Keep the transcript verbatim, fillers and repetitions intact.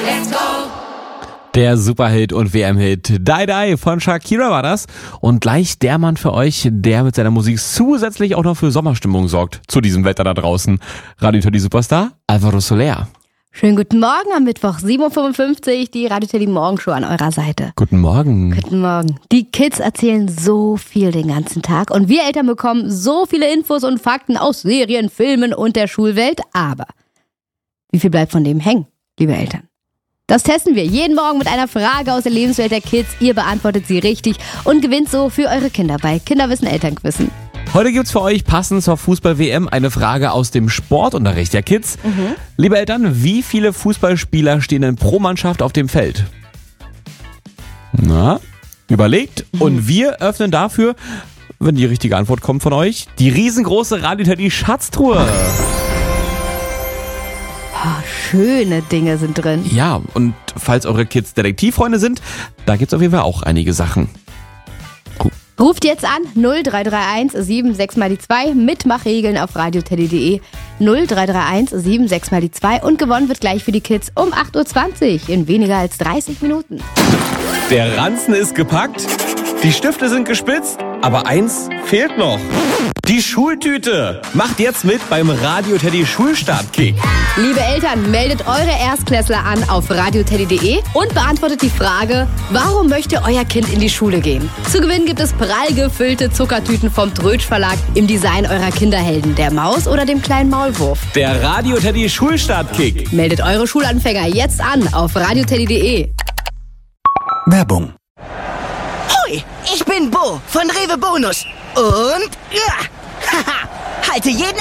let's go. Der Superhit und W M-Hit Die Die von Shakira war das. Und gleich der Mann für euch, der mit seiner Musik zusätzlich auch noch für Sommerstimmung sorgt. Zu diesem Wetter da draußen. Radio Teddy Superstar, Alvaro Soler. Schönen guten Morgen am Mittwoch, sieben Uhr fünfundfünfzig, die Radio Teddy Morgenshow an eurer Seite. Guten Morgen. Guten Morgen. Die Kids erzählen so viel den ganzen Tag und wir Eltern bekommen so viele Infos und Fakten aus Serien, Filmen und der Schulwelt. Aber wie viel bleibt von dem hängen, liebe Eltern? Das testen wir jeden Morgen mit einer Frage aus der Lebenswelt der Kids. Ihr beantwortet sie richtig und gewinnt so für eure Kinder bei Kinderwissen Elternquissen. Heute gibt's für euch passend zur Fußball-W M eine Frage aus dem Sportunterricht der Kids. Mhm. Liebe Eltern, wie viele Fußballspieler stehen denn pro Mannschaft auf dem Feld? Na, überlegt. Mhm. Und wir öffnen dafür, wenn die richtige Antwort kommt von euch, die riesengroße Radio Teddy Schatztruhe. Oh, schöne Dinge sind drin. Ja, und falls eure Kids Detektivfreunde sind, da gibt's auf jeden Fall auch einige Sachen. Ruft jetzt an null drei drei eins sieben sechs mal die zwei, Mitmachregeln auf radioteddy punkt de, null drei drei eins sieben sechs mal die zwei und gewonnen wird gleich für die Kids um acht Uhr zwanzig in weniger als dreißig Minuten. Der Ranzen ist gepackt, die Stifte sind gespitzt, aber eins fehlt noch. Die Schultüte. Macht jetzt mit beim Radio Teddy Schulstartkick. Liebe Eltern, meldet eure Erstklässler an auf radioteddy punkt de und beantwortet die Frage, warum möchte euer Kind in die Schule gehen? Zu gewinnen gibt es prall gefüllte Zuckertüten vom Trötsch Verlag im Design eurer Kinderhelden, der Maus oder dem kleinen Maulwurf. Der Radio Teddy Schulstartkick. Meldet eure Schulanfänger jetzt an auf radioteddy punkt de. Werbung. Hoi, ich bin Bo von Rewe Bonus. Und ja, haha, halte jeden